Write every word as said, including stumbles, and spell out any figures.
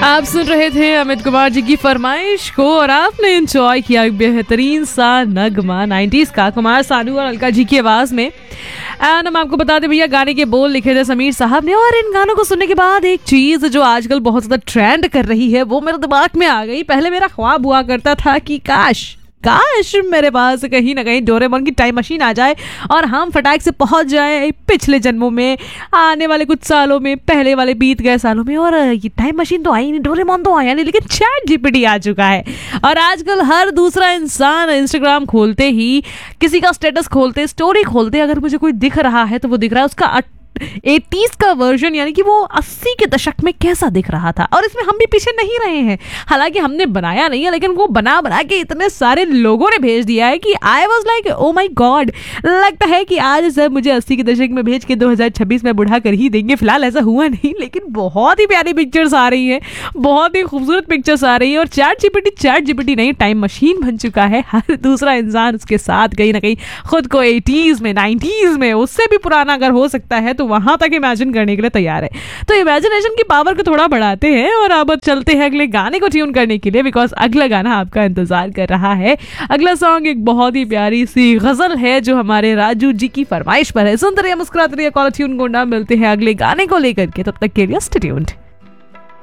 आप सुन रहे थे अमित कुमार जी की फरमाइश को और आपने एंजॉय किया बेहतरीन सा नगमा नाइंटीज़ का कुमार सानू और अलका जी की आवाज में। एंड हम आपको बता दें भैया गाने के बोल लिखे थे समीर साहब ने। और इन गानों को सुनने के बाद एक चीज जो आजकल बहुत ज्यादा ट्रेंड कर रही है वो मेरे दिमाग में आ गई। पहले मेरा ख्वाब हुआ करता था कि काश काश मेरे पास कहीं ना कहीं डोरेमोन की टाइम मशीन आ जाए और हम फटाक से पहुंच जाए पिछले जन्मों में, आने वाले कुछ सालों में, पहले वाले बीत गए सालों में। और ये टाइम मशीन तो आई नहीं, डोरेमोन तो आया नहीं, लेकिन चैट जीपीटी आ चुका है। और आजकल हर दूसरा इंसान इंस्टाग्राम खोलते ही, किसी का स्टेटस खोलते, स्टोरी खोलते, अगर मुझे कोई दिख रहा है तो वो दिख रहा है उसका एटीज़ का वर्जन, यानी कि वो अस्सी के दशक में कैसा दिख रहा था। और इसमें हम भी पीछे नहीं रहे हैं, हालांकि हमने बनाया नहीं है, लेकिन वो बना बना के इतने सारे लोगों ने भेज दिया है कि I was like oh my God. लगता है कि आज सब मुझे अस्सी के दशक में भेज के दो हज़ार छब्बीस में बुढ़ा कर ही देंगे। फिलहाल ऐसा हुआ नहीं, लेकिन बहुत ही प्यारी पिक्चर्स आ रही है, बहुत ही खूबसूरत पिक्चर्स आ रही है। और चैट जीपीटी चैट जीपीटी नहीं, टाइम मशीन बन चुका है। हर दूसरा इंसान उसके साथ कहीं ना कहीं खुद को एटीज़ में, नाइंटीज़ में, उससे भी पुराना अगर हो सकता है तो वहां तक इमेजिन करने के लिए तैयार है। तो इमेजिनेशन की पावर को थोड़ा बढ़ाते हैं और अब चलते हैं अगले गाने को ट्यून करने के लिए, बिकॉज अगला गाना आपका इंतजार कर रहा है। अगला सॉन्ग एक बहुत ही प्यारी सी गजल है जो हमारे राजू जी की फरमाइश पर है। सुनते रहिए, मुस्कुराते रहिए, कॉलर ट्यून को ना मिलते हैं अगले गाने को लेकर के। तब तक के लिए स्टे ट्यून्ड।